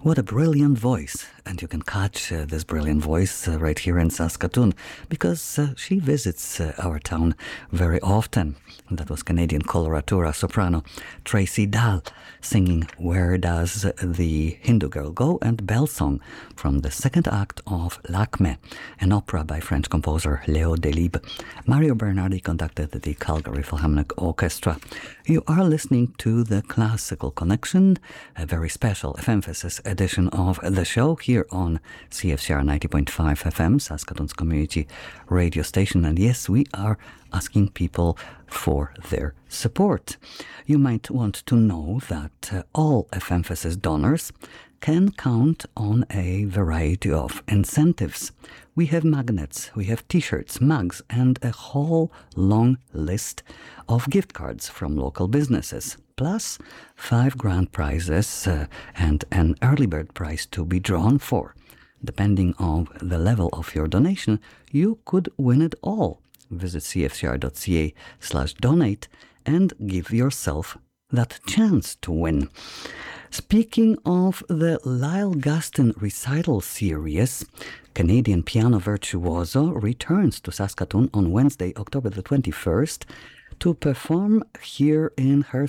What a brilliant voice. And you can catch this brilliant voice right here in Saskatoon because she visits our town very often. And that was Canadian coloratura soprano Tracy Dahl singing Where Does the Hindu Girl Go? And Bell Song from the second act of Lakme, an opera by French composer Léo Delibes. Mario Bernardi conducted the Calgary Philharmonic Orchestra. You are listening to the Classical Connection, a very special emphasis edition of the show here on CFCR 90.5 FM, Saskatoon's community radio station. And yes, we are asking people for their support. You might want to know that all emphasis donors can count on a variety of incentives. We have magnets, we have t-shirts, mugs, and a whole long list of gift cards from local businesses, plus 5 grand prizes and an early bird prize to be drawn for. Depending on the level of your donation, you could win it all. Visit cfcr.ca/donate and give yourself that chance to win. Speaking of the Lyle Gaston recital series, Canadian piano virtuoso returns to Saskatoon on Wednesday, October the 21st, to perform here in her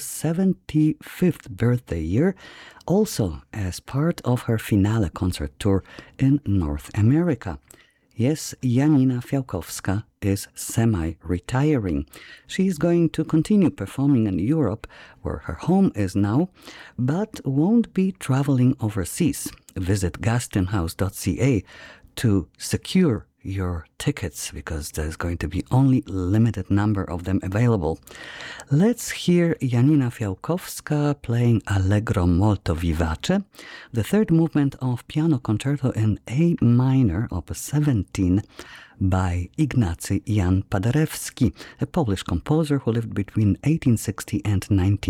75th birthday year, also as part of her finale concert tour in North America. Yes, Janina Fiałkowska is semi-retiring. She is going to continue performing in Europe, where her home is now, but won't be traveling overseas. Visit gastonhouse.ca to secure your tickets, because there's going to be only limited number of them available. Let's hear Janina Fiałkowska playing Allegro molto vivace, the third movement of Piano Concerto in A minor, opus 17, by Ignacy Jan Paderewski, a Polish composer who lived between 1860 and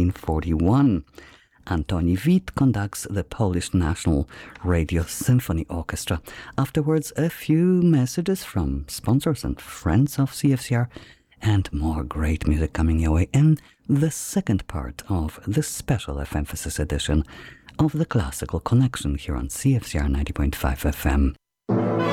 1941. Antoni Wit conducts the Polish National Radio Symphony Orchestra. Afterwards, a few messages from sponsors and friends of CFCR, and more great music coming your way in the second part of this special emphasis edition of the Classical Connection here on CFCR 90.5 FM.